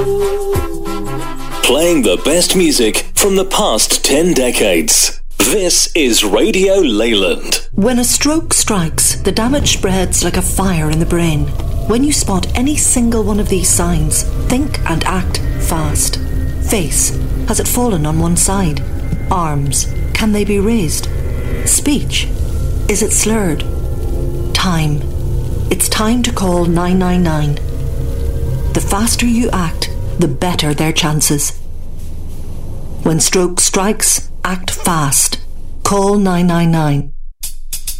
Playing the best music from the past 10 decades. This is Radio Leyland. When a stroke strikes, the damage spreads like a fire in the brain. When you spot any single one of these signs, think and act fast. Face. Has it fallen on one side? Arms. Can they be raised? Speech. Is it slurred? Time. It's time to call 999. The faster you act, the better their chances. When stroke strikes, act fast. Call 999.